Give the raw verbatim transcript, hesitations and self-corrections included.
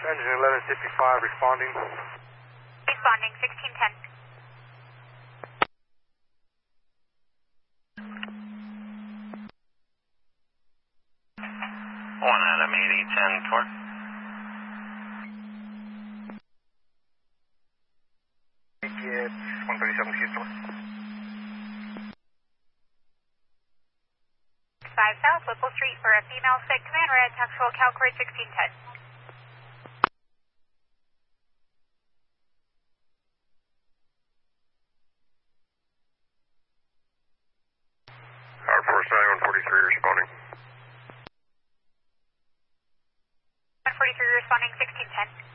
Engine eleven fifty-five responding. Responding, sixteen ten. One Adam eighty ten four. Get one thirty-seven Houston. five South Whipple Street for a female sick command red, tactical Calcroy sixteen ten. Air Force ninety-one forty-three responding. one forty-three responding, sixteen ten.